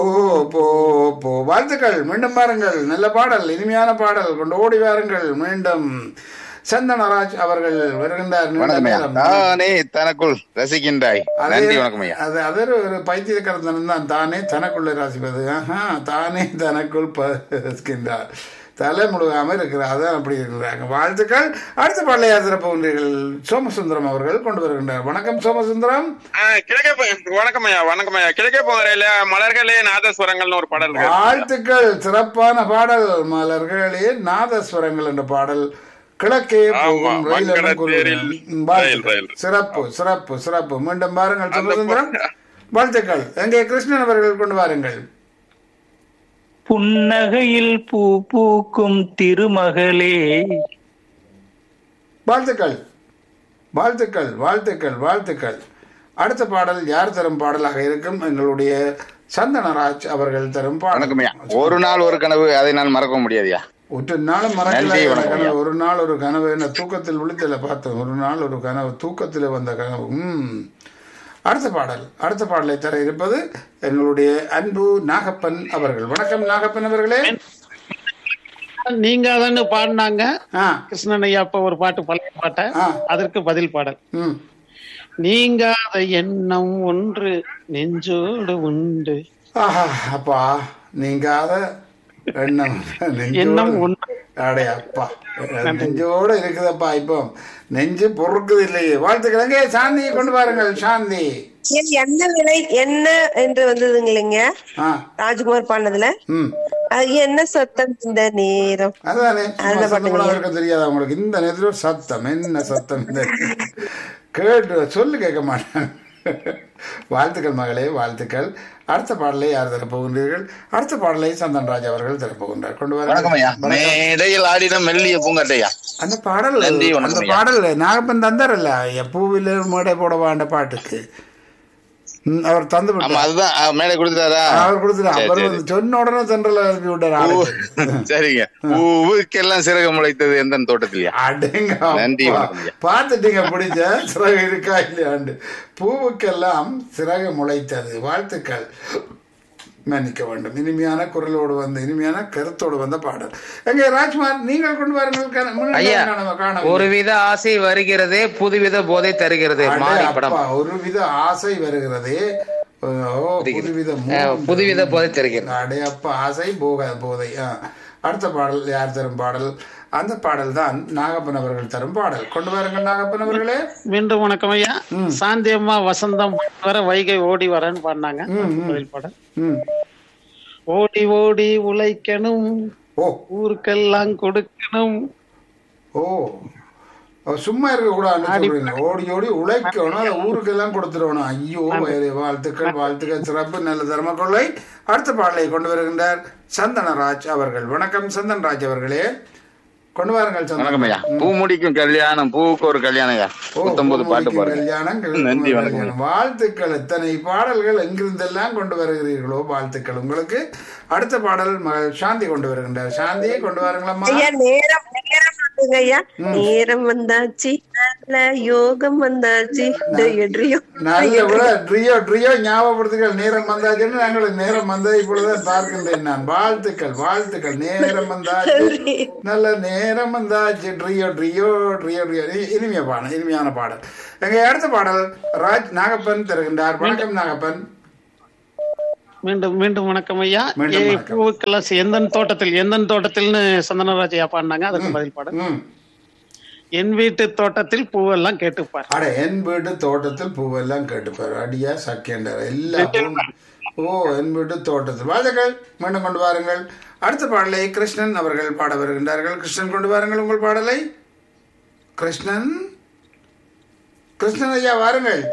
ஓ போ போ வாழ்த்துக்கள் மீண்டும் பாருங்கள் நல்ல பாடல் இனிமையான பாடல் கொண்டு ஓடி வாருங்கள் மீண்டும் சந்தனராஜ் அவர்கள் வருகின்றார் நீண்ட வணக்கம் ஐயா. நேரம் தானே தனக்குள் ரசிக்கின்றாய். அது நன்றி, வணக்கம் ஐயா. அது அது ஒரு பைத்தியக்காரத்தனம் தான் தானே தனக்குள்ளே ராசிப்பது தானே தனக்குள் பகிர்கின்றார் தலை முழுகாம இருக்கிறார் அதான் அப்படி இருக்கிறாங்க வாழ்த்துக்கள் அடுத்த பாடலை ஆதரப்போன்றீர்கள் சோமசுந்தரம் அவர்கள் கொண்டு வருகின்றார் வணக்கம் சோமசுந்தரம் வணக்கம் ஐயா வணக்கம் ஐயா கிழக்கே போகிற மலர்களே நாதஸ்வரங்கள்னு ஒரு பாடல் இருக்கு. வாழ்த்துக்கள் சிறப்பான பாடல் மலர்களே நாதஸ்வரங்கள் என்ற பாடல் கிழக்கே போகும் ரயில் எனும் மங்களத்தேரில் குரல். வாழ்த்துக்கள். ரயில். சிறப்பு சிறப்பு சிறப்பு மீண்டும் பாருங்கள் சோமசுந்தரம் வாழ்த்துக்கள் எங்கே கிருஷ்ணன் அவர்கள் கொண்டு வாருங்கள் புன்னகையில் பூ பூக்கும் திருமகளே. வாழ்த்துக்கள் வாழ்த்துக்கள் வாழ்த்துக்கள் வாழ்த்துக்கள் அடுத்த பாடல் யார் தரும் பாடலாக இருக்கும் எங்களுடைய சந்தனராஜ் அவர்கள் தரும் வணக்கம் ஐயா. பாடல் ஒரு நாள் ஒரு கனவு, அதை நான் மறக்க முடியாதுயா. ஒரு நாளும் மறக்கல நன்றி, இந்த வணக்கம் கனவு ஐயா. ஒரு நாள் ஒரு கனவு என்ன தூக்கத்தில் விழித்தல பார்த்தோம் ஒரு நாள் ஒரு கனவு தூக்கத்தில் வந்த கனவு அடுத்த பாடலை தர இருப்பது எங்களுடைய அன்பு நாகப்பன் அவர்கள் வணக்கம் நாகப்பன் அவர்களே நீங்க அதன்னு பாடினாங்க ஆ கிருஷ்ணன் ஐயா அப்ப ஒரு பாட்டு பழைய பாட்ட ஆ. அதற்கு பதில் பாடல் ம் நீங்காத எண்ணம் ஒன்று நெஞ்சோடு உண்டு ஆஹா அப்பா நீங்காத எண்ணம் எண்ணம் நெஞ்சோடு ஒன்று அடே அப்பா நெஞ்சோட இருக்குதப்பா இப்போ நெஞ்சு பொறுக்குது இல்லையே வாழ்த்துக்கள் எங்கே சாந்தியை கொண்டு பாருங்கள் சாந்தி என்ன விலை என்ன என்று வந்ததுங்க இல்லைங்க ஆ ராஜ்குமார் பாடினதுல ம் அது என்ன சத்தம் இந்த நேரம் அதானே அதுல சத்தம் கூட பாட்டுங்க. இருக்க தெரியாது அவங்களுக்கு இந்த நேரத்தில் ஒரு சத்தம் என்ன சத்தம் இந்த கேட்டு சொல்லு கேட்க மாட்டேன் வாழ்த்துக்கள் மகளே வாழ்த்துக்கள் அடுத்த பாடலை யார் தரப்போகின்றீர்கள் அடுத்த பாடலை சந்தன்ராஜ் அவர்கள் தரப்போகின்றார் கொண்டு வணக்கம் ஐயா. வர மேடையில் ஆடின மெல்லிய பூங்கட்டையா. அந்த பாடல் நன்றி, அந்த வணக்கம் ஐயா. பாடல் நாகப்பன் தந்தாரல்ல பூவில் மேடை போடவா அந்த பாட்டுக்கு அவர் தந்து ஆமா, விட்டார் அதுதான் மேடை கொடுத்துட்டாரா? அவர் கொடுத்துட்டார் சரி, அவர் சரி. வந்து சொன்ன உடனே தென்றல் அனுப்பி விட்டார் ஆளுக்கு. சரிங்க. பூவுக்கெல்லாம் சிறகு முளைத்தது எந்த தோட்டத்திலயா? அடேங்க நன்றி, அப்பா. வணக்கம் ஐயா. பார்த்துட்டீங்க பிடிச்ச சிறகு இருக்கா இல்லையாண்டு பூவுக்கெல்லாம் சிறகு முளைத்தது வாழ்த்துக்கள் மன்னிக்க வேண்டும் இனிமையான குரலோடு வந்த இனிமையான கருத்தோடு வந்த பாடல் எங்கே ராஜ்குமார் நீங்கள் கொண்டு வாருங்கள் முன்னாடி ஐயா காணவில்லை. ஒருவித ஆசை வருகிறது புதுவித போதை தருகிறது அடே மாறி படம் அப்பா, ஒருவித ஆசை வருகிறதே புதுவித புதுவித போதை தருகிறது அடே அப்பா ஆசை போதை அடுத்த பாடல் யார் தரும் பாடல் அந்த பாடல் தான் நாகப்பன் அவர்கள் தரும் பாடல் கொண்டு வாருங்கள் நாகப்பன் அவர்களே மீண்டும் வணக்கம் ஐயா சாந்தி அம்மா வசந்தம் வர வைகை ஓடி வரன்னு பாடினாங்க அதுக்கு பதில் பாடல் ம் ஓடி ஓடி உழைக்கணும் ஓ ஊருக்கெல்லாம் கொடுக்கணும் ஓ சும்மா இருக்க கூடாதுன்னு சொல்றீங்க ஓடி ஓடி உழைக்கணும் அதை ஊருக்கெல்லாம் கொடுத்துடணும் ஐயோ வாழ்த்துக்கள் வாழ்த்துக்கள் சிறப்பு நல்ல தர்ம கொள்ளை அடுத்த பாடலை கொண்டு வருகின்றார் சந்தனராஜ் அவர்கள் வணக்கம் சந்தன்ராஜ் அவர்களே கொண்டு வாருங்கள் வணக்கம் ஐயா. சந்தன் பூ முடிக்கும் கல்யாணம், பூவுக்கு ஒரு கல்யாணம் ஐயா. 19 பாட்டு பாருங்க. கல்யாணம் நன்றி, வணக்கம். கல்யாணம். வாழ்த்துக்கள் இத்தனை பாடல்கள் எங்கிருந்தெல்லாம் கொண்டு வருகிறீர்களோ வாழ்த்துக்கள் உங்களுக்கு அடுத்த பாடல் மகள் சாந்தி கொண்டு வருகின்றார் சாந்தியை கொண்டு வாருங்களம்மா ஐயா நேரம் நேரம் வந்துங்க ஐயா நேரம் வந்தாச்சு நல்ல யோகம் வந்தாச்சு ட்ரியோ நல்ல விட ட்ரியோ ஞாபகப்படுத்துங்கள் நேரம் வந்தாச்சுன்னு நாங்கள் நேரம் வந்ததை இப்பொழுதுதான் பார்க்கின்றேன் நான் வாழ்த்துக்கள் வாழ்த்துக்கள் நேரம் வந்தாச்சு நல்ல நேரம் வந்தாச்சு ட்ரியோ இனிமையான பாடல் எங்க அடுத்த பாடல் நாகப்பன் தருகின்றார் வணக்கம் நாகப்பன் மீண்டும் மீண்டும் வணக்கம் ஐயா மீண்டும் வணக்கம். பூவுக்கெல்லாம் எந்தன் தோட்டத்தில்னு சந்தனராஜ் ஐயா பாடினாங்க அதுக்கு பதில் பாடல் ம் என் வீட்டு தோட்டத்தில் பூவெல்லாம் கேட்டுப்பார் அட என் வீட்டு தோட்டத்தில் பூவெல்லாம் கேட்டுப்பாரு அடியா சக்கேண்டர் எல்லா என் வீட்டு தோட்டத்தில் வாழ்த்துக்கள் மீண்டும் கொண்டு வாருங்கள் அடுத்த பாடலை கிருஷ்ணன் அவர்கள் பாட வருகின்றார்கள் கிருஷ்ணன் கொண்டு வாருங்கள் உங்கள் பாடலை கிருஷ்ணன் ஐயா வாருங்கள்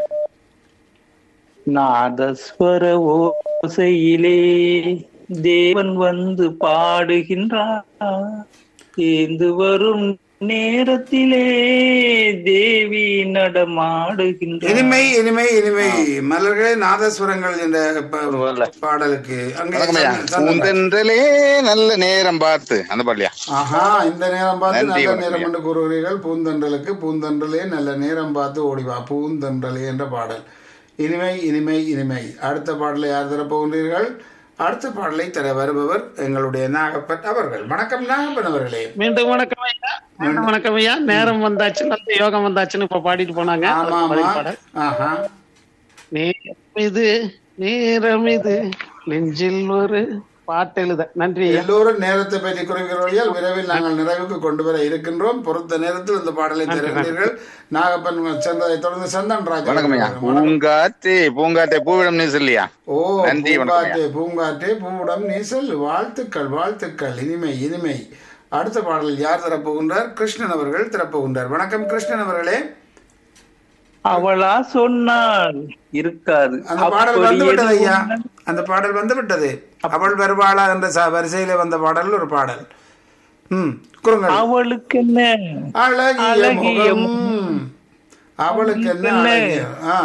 நாதஸ்வர ஓசையிலே தேவன் வந்து பாடுகின்றார் ஏந்து வரும் நேரத்திலே தேவி நடமாடுகின்றார் இனிமை மலர்களே நாதஸ்வரங்கள் என்ற பாடலுக்கு வணக்கம் ஐயா. பூந்தென்றலே நல்ல நேரம் பார்த்து அந்த பாடலையா? ஆஹா இந்த நேரம் பார்த்து நன்றி, நல்ல வணக்கம் நேரம் ஐயா. என்று கூறுகிறீர்கள் பூந்தென்றலே நல்ல நேரம் பார்த்து ஓடிவா பூந்தென்றலே என்ற பாடல் இனிமை அடுத்த பாடலை யார் தரப்போகின்றீர்கள் அடுத்த பாடலை தர வருபவர் எங்களுடைய நாகப்பன் அவர்கள். வணக்கம் நாகப்பன் அவர்களே. மீண்டும் வணக்கம் ஐயா. மீண்டும் வணக்கம் ஐயா. நேரம் வந்தாச்சு, நல்ல யோகம் வந்தாச்சுன்னு இப்ப பாடிட்டு போனாங்க. ஆமா ஆமா. ஆஹா. நேரம் இது நேரம் இது நெஞ்சில் ஒரு பாட்டு எழுத. நன்றி ஐயா. எல்லோரும் நேரத்தை பற்றி குறிக்கிறவர்கள் விரைவில் நாங்கள் நிறைவுக்கு கொண்டு வர இருக்கின்றோம். பொறுத்த நேரத்தில் இந்த பாடலை தருகிறீர்கள். நாகப்பன் சென்றதை தொடர்ந்து சந்தன் ராஜ். வணக்கம் ஐயா. பூங்காற்றே பூங்காற்றே பூவிடம் நீ சொல்லியா? ஓ, நன்றி. பூங்காற்றே பூங்காற்றே பூவிடம் நீ சொல். வாழ்த்துக்கள் வாழ்த்துக்கள். இனிமை இனிமை. அடுத்த பாடல் யார் தரப்போகின்றார்? கிருஷ்ணன் அவர்கள் தரப்போகின்றார். வணக்கம் கிருஷ்ணன் அவர்களே. அவளா சொன்னால் இருக்காது. அந்த பாடல் வந்து விட்டது ஐயா. அந்த பாடல் வந்து விட்டது. அவள் வருவாளா என்ற வரிசையில வந்த பாடல் ஒரு பாடல். குறுங்கள். அவளுக்கு என்ன அழகிய முகம், அவளுக்கு என்ன அழகிய.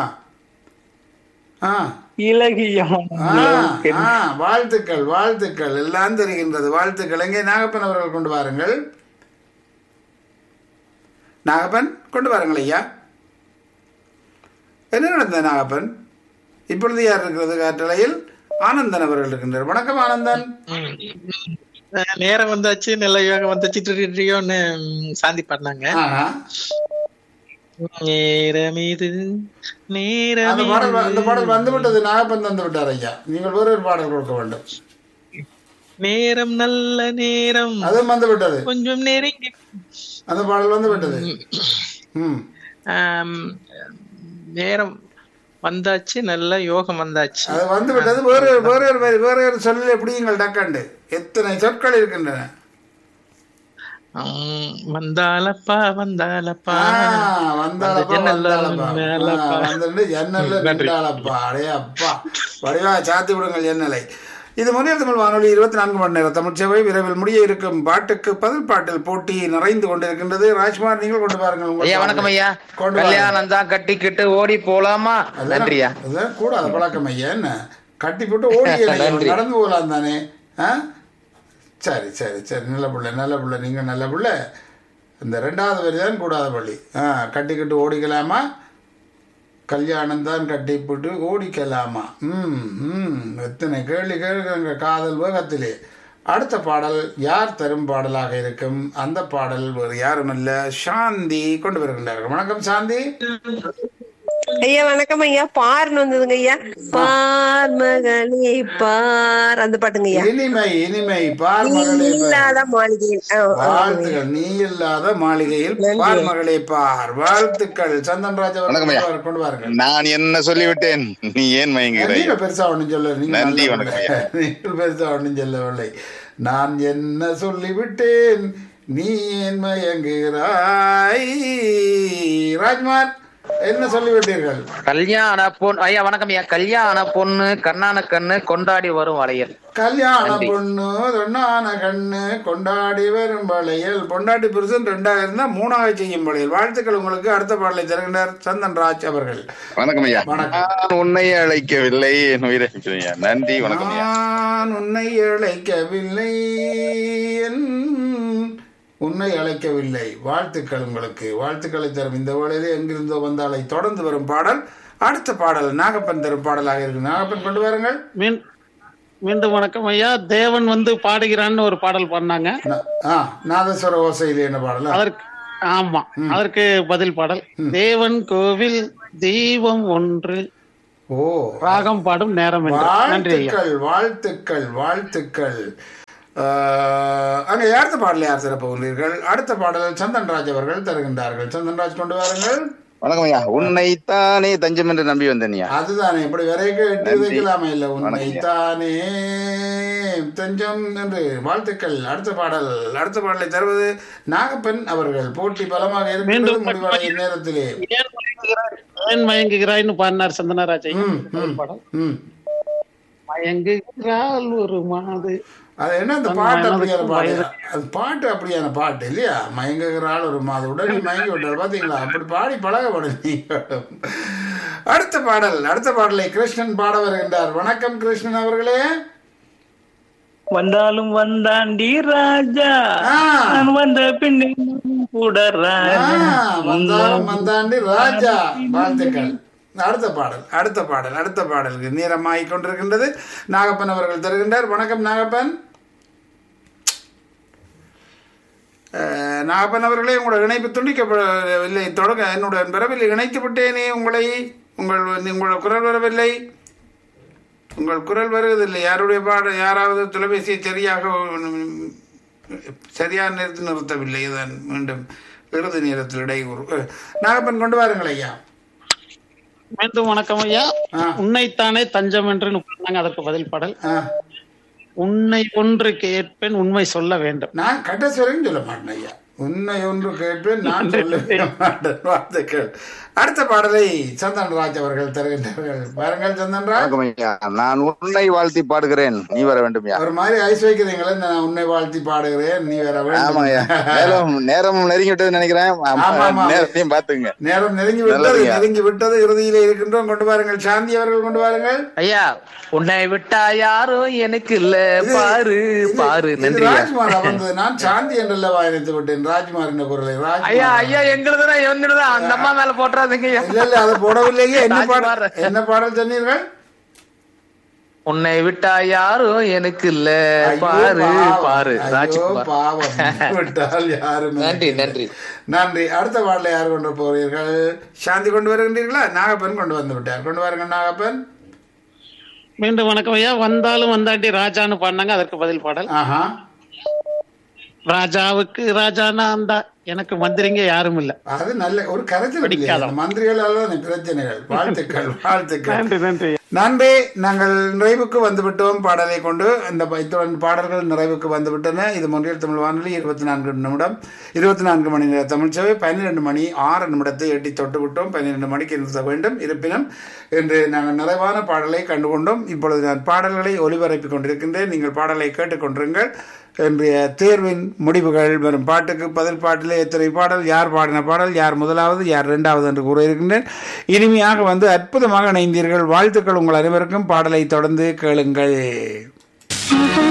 இலகியம். வாழ்த்துக்கள் வாழ்த்துக்கள். எல்லாம் தெரிகின்றது. வாழ்த்துக்கள். எங்கே நாகப்பன் அவர்கள் கொண்டு வாருங்கள். நாகப்பன் கொண்டு வாருங்கள் ஐயா. என்ன நடந்தது நாகப்பன்? இப்பொழுது யார் இருக்கிறது காற்றலையில்? ஆனந்தன் அவர்கள் இருக்கின்றார். வணக்கம் ஆனந்தன். நேரம் வந்தாச்சு, நல்ல யோகம் வந்தாச்சு சாந்தி பண்ணாங்க. நேரம் இது நேரம். அந்த பாடல் வந்து விட்டது. நாகப்பன் வந்து விட்டார் ஐயா. நீங்கள் வேறு ஒரு பாடல் கொடுக்க வேண்டும். நேரம் நல்ல நேரம், அதுவும் வந்து விட்டது. கொஞ்சம் நெருங்கி அந்த பாடல் வந்து விட்டது. நேரம் வந்தாச்சு, நல்ல யோகம் வந்தாச்சு. அது வந்து விட்டது. வேற ஒரு சொல்லில் எப்படிங்கள் டக்காண்டு எத்தனை சொற்கள் இருக்கின்றன. வந்தாலப்பா வந்தாலப்பா வந்தாலப்பா ஜன்னல்லப்பா. அடே அப்பா, வடிவா சாத்தி விடுங்கள் ஜன்னலை. இது முன்னில் தமிழ் வானொலி 24 மணி நேர தமிழ் சேவை. விரைவில் முடிய இருக்கும் பாட்டுக்கு பதில் பாட்டில் போட்டி நிறைந்து கொண்டிருக்கின்றது. ராஜ்குமார் நீங்கள் கொண்டு பாருங்கள். ஐயா வணக்கம் ஐயா. கல்யாணம் தான் கட்டிக்கிட்டு ஓடி போலாமா? நன்றியா. அதுதான் கூடாத பழக்கம் ஐயா. என்ன கட்டி போட்டு ஓடி நடந்து போகலாம் தானே? சரி சரி சரி. நல்ல பிள்ளை நல்ல பிள்ளை. நீங்கள் நல்ல பிள்ளை. இந்த 2வது வரி தான் கூடாத பள்ளி. கட்டிக்கிட்டு ஓடிக்கலாமா? கல்யாணம் தான் கட்டிப்பிட்டு ஓடிக்கலாமா? எத்தனை கேள்வி கேட்குங்க காதல் வேகத்திலே. அடுத்த பாடல் யார் தரும் பாடலாக இருக்கும்? அந்த பாடல் வேறு யாரும் இல்ல, சாந்தி கொண்டு வருகின்றார்கள். வணக்கம் சாந்தி. ஐயா வணக்கம் ஐயா. பார்னு வந்ததுங்க ஐயா. பார் மகளே பார், அந்த பாட்டுங்க ஐயா. இனிமை இனிமை. பார் மகளே இல்லாத மாளிகையில். வாழ்த்துக்கள். நீ இல்லாத மாளிகையில் பார் மகளே பார். வாழ்த்துக்கள். சந்தன் ராஜ் அவர்கள் கொண்டு வாருங்கள். நான் என்ன சொல்லிவிட்டேன், நீ ஏன் மயங்குகிறாய்? நீங்க பெருசா ஒண்ணும் சொல்ல. நன்றி. வணக்கம். நீங்கள் பெருசா ஒண்ணும் சொல்லவில்லை. நான் என்ன சொல்லிவிட்டேன், நீ ஏன் மயங்குகிறாய்? ராஜ்குமார் என்ன சொல்லிவிட்டீர்கள்? கல்யாண பொண்ணு. ஐயா வணக்கம் ஐயா. கல்யாண பொண்ணு கண்ணான கண்ணு கொண்டாடி வரும் வளையல். கல்யாண பொண்ணு ரெண்டான கண்ணு கொண்டாடி வரும் வளையல். பொண்டாட்டி புருஷன் 2ஆக இருந்தா 3ஆக செய்யும் வளையல். வாழ்த்துக்கள் உங்களுக்கு. அடுத்த பாடலை தருகின்றார் சந்தன் ராஜ் அவர்கள். வணக்கம் ஐயா. நான் உன்னை அழைக்கவில்லை, என் உயிரை. நன்றி. வணக்கம். நான் உன்னை அழைக்கவில்லை, உன்னை அழைக்கவில்லை. வாழ்த்துக்கள் உங்களுக்கு. வாழ்த்துக்களை தரும் இந்த வேளையிலே எங்கிருந்தோ வந்தாலை தொடர்ந்து வரும் பாடல். அடுத்த பாடல் நாகப்பன் தரும் பாடலாக இருக்கு. நாகப்பன் கொண்டு வாருங்கள். மீண்டும் வணக்கம் ஐயா. தேவன் வந்து பாடுகிறான்னு ஒரு பாடல் பாடினாங்க. நாதஸ்வர ஓசையில் என்ன பாடல்? அதற்கு ஆமா, அதற்கு பதில் பாடல் தேவன் கோவில் தெய்வம் ஒன்று. ஓ, ராகம் பாடும் நேரம். வாழ்த்துக்கள் வாழ்த்துக்கள் வாழ்த்துக்கள். அங்கே யார்த்த பாடலை யார் தரப்போகிறீர்கள்? அடுத்த பாடல் சந்தன் ராஜ் அவர்கள் தருகின்றார்கள். சந்தன் ராஜ் கொண்டு வாருங்கள். வணக்கம் ஐயா. உன்னைத்தானே தஞ்சம் என்று நம்பி வந்தேன்யா. அதுதானே இப்படி வரைக்கும் எட்டு வைக்கலாமே இல்ல. உன்னைத்தானே தஞ்சம் என்று. வாழ்த்துக்கள். அடுத்த பாடலை தருவது நாகப்பன் அவர்கள். போட்டி பலமாக இருக்கிறது. முடிவடையும் நேரத்திலே ஏன் மயங்குகிறாய்னு பாடினார் சந்தனராஜ். மயங்குகிறாள் ஒரு மாது. அது என்ன அந்த பாட்டு அப்படியான பாட்டு? அது பாட்டு அப்படியான பாட்டு இல்லையா? மயங்குகிறாள் ஒரு மாதம் உடனே மயங்கி விட்டார். பாத்தீங்களா? அப்படி பாடி பழகப்படுங்க. அடுத்த பாடலை கிருஷ்ணன் பாட வருகின்றார். வணக்கம் கிருஷ்ணன் அவர்களே. வந்தாலும் வந்தாண்டி ராஜா, நான் வந்த பின்னே கூட ராஜா. வந்தாலும் வந்தாண்டி ராஜா. வாழ்த்துக்கள். அடுத்த பாடலுக்கு நேரமாகிக் கொண்டிருக்கின்றது. நாகப்பன் அவர்கள் தருகின்றார். வணக்கம் நாகப்பன். நாகப்பன் அவர்களே, உங்களோட இணைப்பு துண்டிக்கப்படவில்லை. தொடங்க என்னுடன் வரவில்லை. இணைத்து விட்டேனே உங்களை. உங்கள் குரல் வரவில்லை. உங்கள் குரல் வருவதில்லை. யாருடைய யாராவது தொலைபேசியை சரியான நேரத்தில் நிறுத்தவில்லை. தான் மீண்டும் இறுதி நேரத்தில் இடையூறு. நாகப்பன் கொண்டு வாருங்கள் ஐயா. மீண்டும் வணக்கம் ஐயா. உன்னைத்தானே தஞ்சம் என்று அதற்கு பதில் பாடல். உன்னை ஒன்று கேட்பேன் உண்மை சொல்ல வேண்டும். நான் கட்டசரையும் சொல்ல மாட்டேன் ஐயா. உன்னை ஒன்று கேட்பேன் நான் சொல்ல மாட்டேன். வாழ்த்துக்கள். அடுத்த பாடலை சந்தன்ராஜ் அவர்கள் தருகின்றார்கள். பாருங்கள் சந்தன்ராஜ். நான் உன்னை வாழ்த்தி பாடுகிறேன், நீ வர வேண்டும். ஒரு மாதிரி ஐஸ் வைக்கிறீங்களே. நான் உன்னை வாழ்த்தி பாடுகிறேன், நீ வர வேண்டும். நேரம் நெருங்கி விட்டது நினைக்கிறேன். நேரத்தையும் பாத்துங்க. நேரம் நெருங்கி விட்டது. இறுதியிலே இருக்கின்றோம். கொண்டு பாருங்கள். சாந்தி அவர்கள் கொண்டு பாருங்கள். ஐயா, உன்னை விட்டா யாரும் எனக்கு இல்ல பாரு பாரு. நன்றி. ராஜ்குமார் வந்தது. நான் சாந்தி என்றல்லவா நினைத்து விட்டேன். ராஜ்குமார் என்ற குரலை. ஐயா ஐயா எங்களுதுதான் என்னதுதான் அந்த அம்மா மேல போட்டுறாதீங்க. இல்ல அதை போடவில்லையே. என்ன பாடல் சொன்னீர்கள்? உன்னை விட்டா யாரும் எனக்கு இல்ல பாரு பாரு. ராஜ்குமார். பாவம் விட்டால் யாரும். நன்றி நன்றி நன்றி. அடுத்த பாடலை யார் கொண்டு போகிறீர்கள்? சாந்தி கொண்டு வருகின்றீர்களா? நாகப்பன் கொண்டு வந்து விட்டார். கொண்டு வாருங்க நாகப்பன். மீண்டும் வணக்கம் ஐயா. வந்தாலும் வந்தாட்டி ராஜான்னு பாடினாங்க, அதற்கு பதில் பாடல். ராஜாவுக்கு ராஜா நான் தான், எனக்கு மந்திரிங்க யாரும் இல்ல. அது நல்ல ஒரு கருத்து. மந்திரிகளால் பிரச்சனைகள். வாழ்த்துக்கள் வாழ்த்துக்கள். நன்றி. நாங்கள் நிறைவுக்கு வந்துவிட்டோம் பாடலை கொண்டு. இந்த பாடல்கள் நிறைவுக்கு வந்துவிட்டன. இது மொழியில் தமிழ் வானொலி 24 மணி நேர தமிழ் சேவை. 12 மணி 6 நிமிடத்தை எட்டி தொட்டு விட்டோம். 12 மணிக்கு நிறுத்த வேண்டும். இருப்பினும் இன்று நாங்கள் நிறைவான பாடலை கண்டுகொண்டோம். இப்பொழுது நான் பாடல்களை ஒலிபரப்பிக் கொண்டிருக்கின்றேன். நீங்கள் பாடலை கேட்டுக்கொண்டிருங்கள். இன்றைய தேர்வின் முடிவுகள் வரும். பாட்டுக்கு பதில் பாட்டிலே எத்தனை பாடல், யார் பாடின பாடல், யார் முதலாவது, யார் இரண்டாவது என்று கூற இருக்கின்றேன். இனிமையாக வந்து அற்புதமாக இணைந்தீர்கள். வாழ்த்துக்கள் உங்கள் அனைவருக்கும். பாடலை தொடர்ந்து கேளுங்கள்.